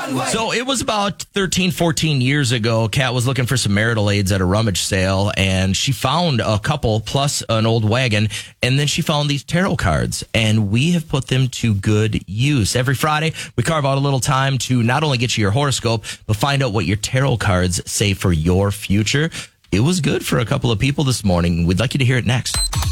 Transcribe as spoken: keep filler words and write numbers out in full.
So it was about thirteen, fourteen years ago. Kat was looking for some marital aids at a rummage sale, and she found a couple plus an old wagon, and then she found these tarot cards, and we have put them to good use. Every Friday, we carve out a little time to not only get you your horoscope, but find out what your tarot cards say for your future. It was good for a couple of people this morning. We'd like you to hear it next.